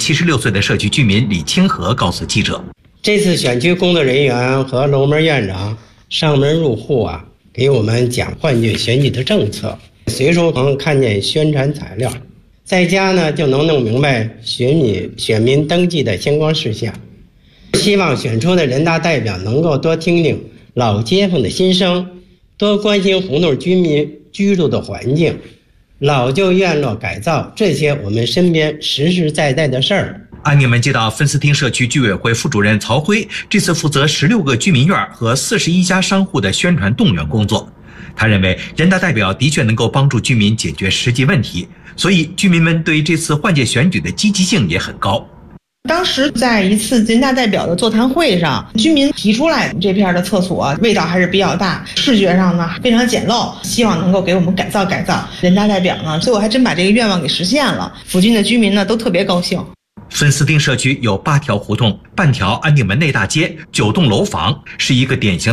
76岁的社区居民李清河告诉记者， 这次选区工作人员和楼门院长上门入户给我们讲换届选举的政策，随手能看见宣传材料，在家呢就能弄明白选民登记的相关事项。希望选出的人大代表能够多听听老街坊的心声，多关心胡同居民居住的环境，老旧院落改造，这些我们身边实实在在的事儿。 安定门街道芬斯汀社区居委会副主任曹辉这次负责16个居民院和41家商户的宣传动员工作。他认为人大代表的确能够帮助居民解决实际问题，所以居民们对于这次换届选举的积极性也很高。 当时在一次人大代表的座谈会上，居民提出来这片的厕所味道还是比较大，视觉上呢非常简陋，希望能够给我们改造改造。人大代表呢最后还真把这个愿望给实现了，附近的居民呢都特别高兴。 芬斯汀社区有8条胡同、半条安定门内大街、9栋楼房，是一个典型